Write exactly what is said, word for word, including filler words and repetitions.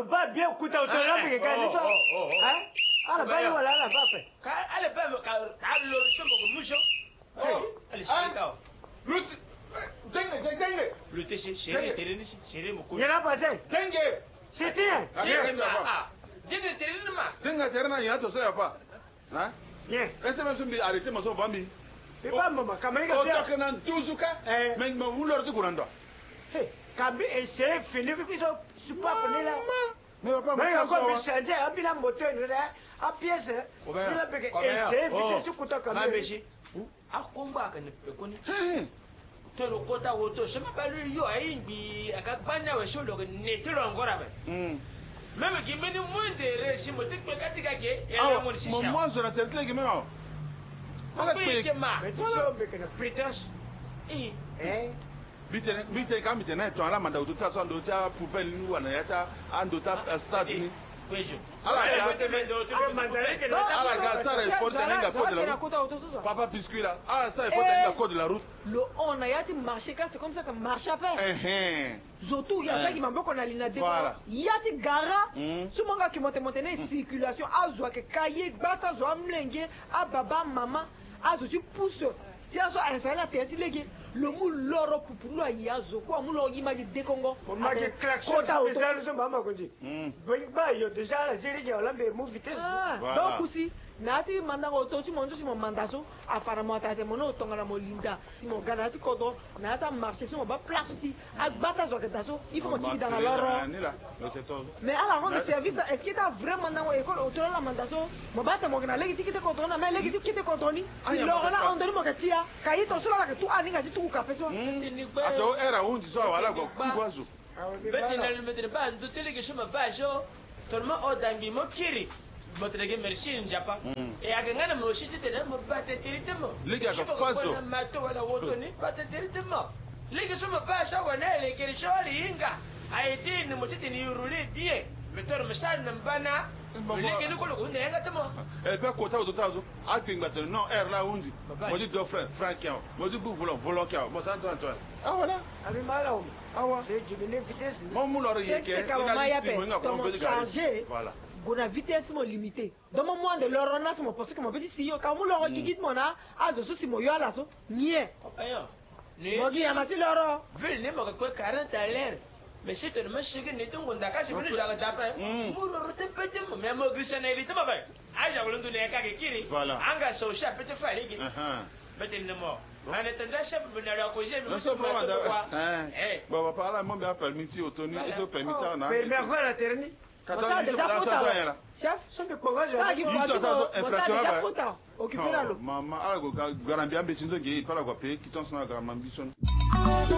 ba bien kuta otola be ga ni so hein ala ba wala ala ba pe ka ala ba ka ka lo so ko musho allez chika lut dengue dengue le téché chéri tereni chéri mo ko yana passé dengue c'était ah dengue tereni ma dengue terena ya to so ya pa hein bien est-ce même si arrêter mo so bambi pe ba mama kamari ga o to kana tuzuka mais mo vouloir de kurando hey kambi essayer finir puis so pas venir là mais papa mais encore bi changer abila moteur là a pièce bila be essayer vite sur kuta kambi ma beji a komba ka ne pe koni to lo kota wo to se ma ba lu yo ayi ngbi aka gbanya we so lo ne ti lo ngora be mm même qui meni moins de régi mo te pe katika ke e la mo ni shisha moi je la tête là que même ala pe ma mais tu sais me que prétence eh eh bite bite ka bite na to ala manda utu ta so ndo cha poubelle ni wana ya ta ando ta stade ni wejo ala ala ga te mendo to ala ga ça il faut tenir la code de la route papa biscuit là ah ça il faut tenir la code de la route le on a yati marché car c'est comme ça que marche après eh eh zoto ya ça qui m'a beaucoup na lina de yati gara Mm. sumonga ki monte monte na circulation azwa ke kaye bata zo amlenge ababa mama azo tu pousse si azo installer la tête legi le mou loro pupulu ayazo kwa mou loro imagi de Congo on m'a dit klaxon ça so mama ko dit ba yo déjà la série ya lambe mo vitesse donc aussi nati mandango to ti monjo si mo mandaso afara mo tate mo no tonga na mo linda si mo gana ti kodo na ta marché si mo ba place si agbata zo ketaso il faut mo ti dans la loro mais alors on service est-ce que tu vraiment dans école autour la mandaso mo ba te mo gana legi ti kite kodo na mais legi ti kite kodo ni si loro na on doni mo ketia kayi to so la ke tu ani ga ti tu ka peso ato era undi so wala go kwazo beti na le mettre ba ndo tele ke shoma ba jo tolma o dangi mo kiri motrege merci njapa e agangana mo shiti tena mo bate tiritemo liga ka fazo na mato wala woto ni bate tiritemo liga shoma ba sha wana ele kiri shori inga aiti ni mo titi ni yuruli die metor mesal nambana liga ni ko lo ne nga temo e pe ko ta o tazo agbingba te no er la undi mo di do frère frankian mo di bu volon volon kia mo sa to Antoine ah voilà ami mala o awa le diminuer vitesse mo mu loro yeke ina si mo nga ko be changer voilà gona vitesse mo limité donc moi de l'or na mo parce que mon petit si yo ka mo loro gigit mona azo so si mo yo ala so nie ayo ni mo gi amati loro ville ni mo ko quarante à l'heure mais c'est tellement chic ni to ngonda ka si mo jaga tapa mo ro te pete mo mais mo grisoneli te ba ba aja wolundu ne ka ke kiri anga so sha pete fa ligi bete ni mo ana tanda chef bina la ko je non so pas madame eh bon papa là mon bien permis si autoni et so permis ça na permis quoi la terni ça déjà faute chef son de quoi ça qui faut ça déjà faute occupé là maman ala go garambia be chinzo ge pala go pe kiton sona garambia